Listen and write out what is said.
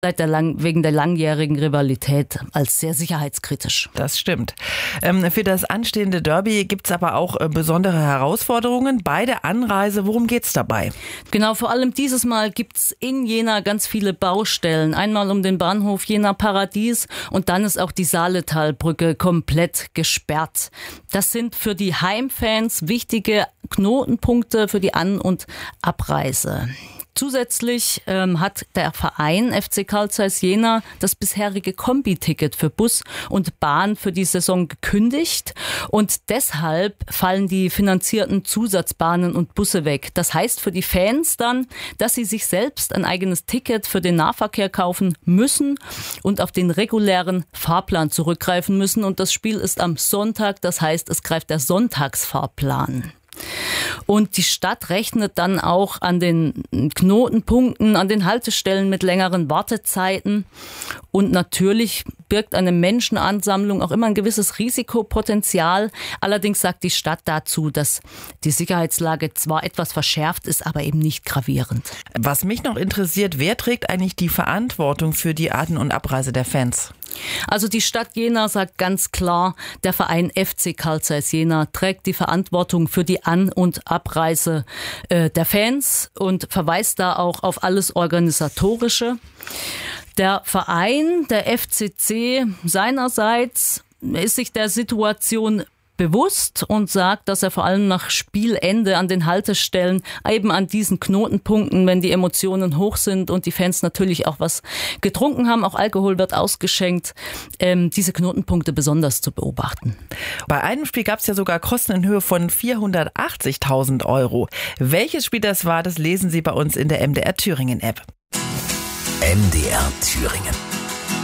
wegen der langjährigen Rivalität als sehr sicherheitskritisch. Das stimmt. Für das anstehende Derby gibt es aber auch besondere Herausforderungen bei der Anreise. Worum geht's dabei? Genau, vor allem dieses Mal gibt's in Jena ganz viele Baustellen. Einmal um den Bahnhof Jena Paradies und dann ist auch die Saaletalbrücke komplett gesperrt. Das sind für die Heimfans wichtige Knotenpunkte für die An- und Abreise. Zusätzlich hat der Verein FC Carl Zeiss Jena das bisherige Kombi-Ticket für Bus und Bahn für die Saison gekündigt und deshalb fallen die finanzierten Zusatzbahnen und Busse weg. Das heißt für die Fans dann, dass sie sich selbst ein eigenes Ticket für den Nahverkehr kaufen müssen und auf den regulären Fahrplan zurückgreifen müssen und das Spiel ist am Sonntag, das heißt es greift der Sonntagsfahrplan. Und die Stadt rechnet dann auch an den Knotenpunkten, an den Haltestellen mit längeren Wartezeiten. Und natürlich birgt eine Menschenansammlung auch immer ein gewisses Risikopotenzial. Allerdings sagt die Stadt dazu, dass die Sicherheitslage zwar etwas verschärft ist, aber eben nicht gravierend. Was mich noch interessiert, wer trägt eigentlich die Verantwortung für die An- und Abreise der Fans? Also die Stadt Jena sagt ganz klar, der Verein FC Carl Zeiss Jena trägt die Verantwortung für die An- und Abreise der Fans und verweist da auch auf alles Organisatorische. Der Verein, der FCC seinerseits, ist sich der Situation bewusst und sagt, dass er vor allem nach Spielende an den Haltestellen, eben an diesen Knotenpunkten, wenn die Emotionen hoch sind und die Fans natürlich auch was getrunken haben, auch Alkohol wird ausgeschenkt, diese Knotenpunkte besonders zu beobachten. Bei einem Spiel gab es ja sogar Kosten in Höhe von 480.000 €. Welches Spiel das war, das lesen Sie bei uns in der MDR Thüringen App. MDR Thüringen.